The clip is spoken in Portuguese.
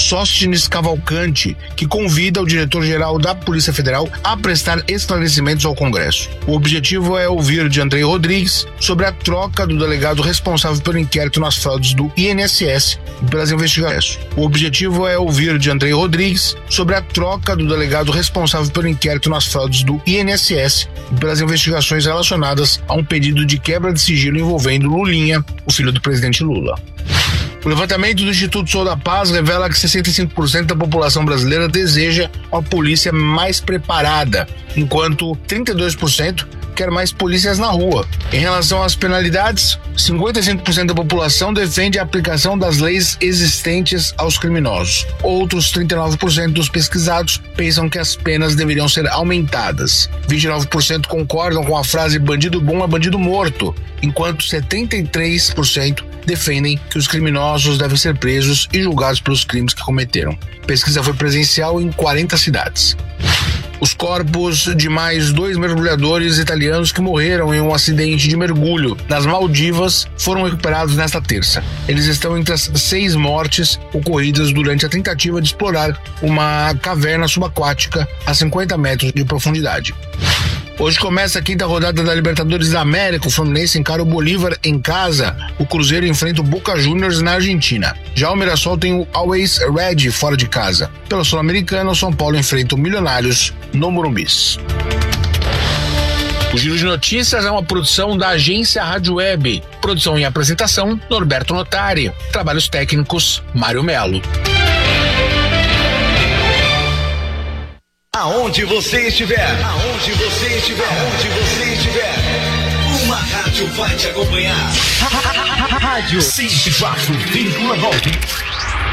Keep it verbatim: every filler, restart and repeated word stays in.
Sóstenes Cavalcante, que convida o diretor-geral da Polícia Federal a prestar esclarecimentos ao Congresso. O objetivo é ouvir de Andrei Rodrigues sobre a troca do delegado responsável pelo inquérito nas fraudes do I N S S e pelas investigações. O objetivo é ouvir de Andrei Rodrigues sobre a troca do delegado responsável pelo inquérito nas fraudes do I N S S e pelas investigações relacionadas a um pedido de quebra de sigilo envolvendo Lulinha, o filho do presidente Lula. O levantamento do Instituto Sou da Paz revela que sessenta e cinco por cento da população brasileira deseja uma polícia mais preparada, enquanto trinta e dois por cento quer mais polícias na rua. Em relação às penalidades, cinquenta e cinco por cento da população defende a aplicação das leis existentes aos criminosos. Outros trinta e nove por cento dos pesquisados pensam que as penas deveriam ser aumentadas. vinte e nove por cento concordam com a frase bandido bom é bandido morto, enquanto setenta e três por cento defendem que os criminosos devem ser presos e julgados pelos crimes que cometeram. A pesquisa foi presencial em quarenta cidades. Os corpos de mais dois mergulhadores italianos que morreram em um acidente de mergulho nas Maldivas foram recuperados nesta terça. Eles estão entre as seis mortes ocorridas durante a tentativa de explorar uma caverna subaquática a cinquenta metros de profundidade. Hoje começa a quinta rodada da Libertadores da América. O Fluminense encara o Bolívar em casa. O Cruzeiro enfrenta o Boca Juniors na Argentina. Já o Mirassol tem o Always Red fora de casa. Pela Sul-Americana, o São Paulo enfrenta o Milionários no Morumbi. O Giro de Notícias é uma produção da agência Rádio Web. Produção e apresentação, Norberto Notari. Trabalhos técnicos, Mário Melo. Aonde você estiver, aonde você estiver, aonde você estiver, uma rádio vai te acompanhar. Rádio cento e quatro vírgula nove.